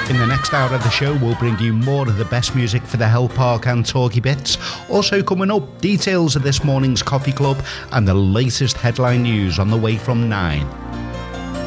In the next hour of the show, we'll bring you more of the best music for the Hell Park and Talkie Bits. Also coming up, details of this morning's coffee club and the latest headline news on the way from 9.